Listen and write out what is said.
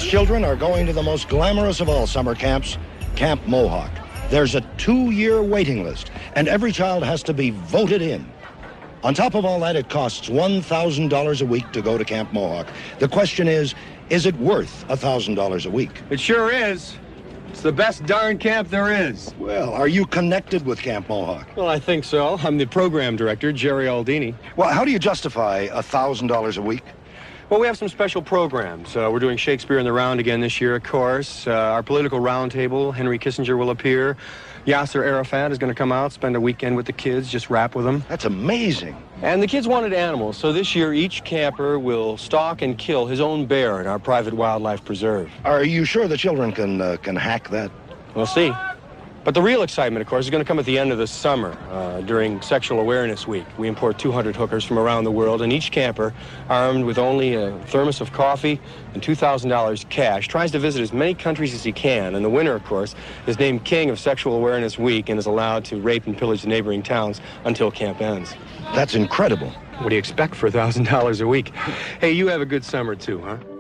These children are going to the most glamorous of all summer camps, Camp Mohawk. There's a 2-year waiting list, and every child has to be voted in. On top of all that, it costs $1,000 a week to go to Camp Mohawk. The question is it worth $1,000 a week? It sure is. It's the best darn camp there is. Well, are you connected with Camp Mohawk? Well, I think so. I'm the program director, Jerry Aldini. Well, how do you justify $1,000 a week? Well, we have some special programs. We're doing Shakespeare in the Round again this year, of course. Our political roundtable, Henry Kissinger will appear. Yasser Arafat is going to come out, spend a weekend with the kids, just rap with them. That's amazing. And the kids wanted animals, so this year each camper will stalk and kill his own bear in our private wildlife preserve. Are you sure the children can hack that? We'll see. But the real excitement, of course, is going to come at the end of the summer, during Sexual Awareness Week. We import 200 hookers from around the world, and each camper, armed with only a thermos of coffee and $2,000 cash, tries to visit as many countries as he can. And the winner, of course, is named King of Sexual Awareness Week and is allowed to rape and pillage the neighboring towns until camp ends. That's incredible. What do you expect for $1,000 a week? Hey, you have a good summer, too, huh?